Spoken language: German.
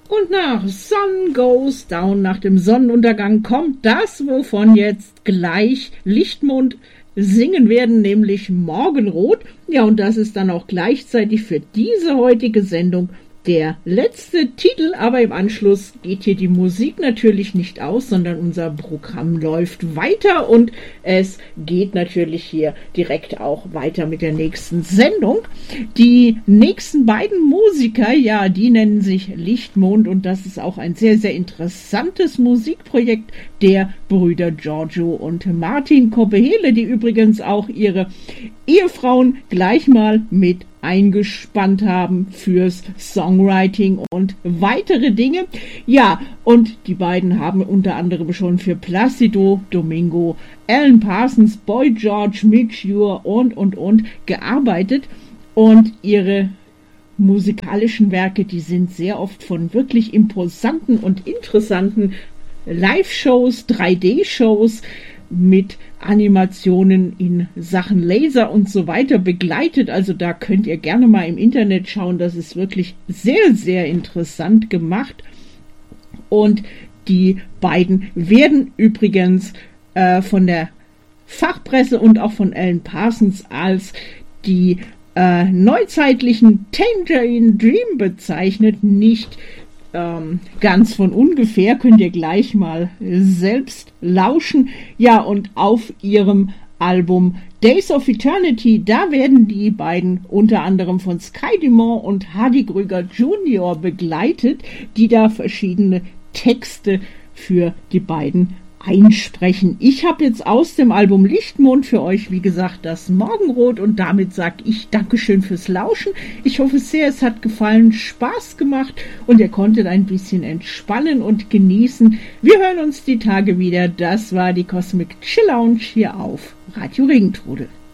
Und nach Sun Goes Down, nach dem Sonnenuntergang, kommt das, wovon jetzt gleich Lichtmond singen werden, nämlich Morgenrot. Ja, und das ist dann auch gleichzeitig für diese heutige Sendung der letzte Titel, aber im Anschluss geht hier die Musik natürlich nicht aus, sondern unser Programm läuft weiter und es geht natürlich hier direkt auch weiter mit der nächsten Sendung. Die nächsten beiden Musiker, ja, die nennen sich Lichtmond und das ist auch ein sehr, sehr interessantes Musikprojekt der Brüder Giorgio und Martin Koppehele, die übrigens auch ihre Ehefrauen gleich mal mit eingespannt haben fürs Songwriting und weitere Dinge. Ja, und die beiden haben unter anderem schon für Plácido Domingo, Alan Parsons, Boy George, Mick Ure und gearbeitet. Und ihre musikalischen Werke, die sind sehr oft von wirklich imposanten und interessanten Live-Shows, 3D-Shows mit Animationen in Sachen Laser und so weiter begleitet. Also da könnt ihr gerne mal im Internet schauen. Das ist wirklich sehr, sehr interessant gemacht. Und die beiden werden übrigens von der Fachpresse und auch von Alan Parsons als die neuzeitlichen Tangerine Dream bezeichnet. Nicht ganz von ungefähr, könnt ihr gleich mal selbst lauschen. Ja, und auf ihrem Album Days of Eternity, da werden die beiden unter anderem von Sky Dumont und Hardy Krüger Jr. begleitet, die da verschiedene Texte für die beiden einsprechen. Ich habe jetzt aus dem Album Lichtmond für euch, wie gesagt, das Morgenrot und damit sage ich Dankeschön fürs Lauschen. Ich hoffe sehr, es hat gefallen, Spaß gemacht und ihr konntet ein bisschen entspannen und genießen. Wir hören uns die Tage wieder. Das war die Cosmic Chill Lounge hier auf Radio Regentrudel.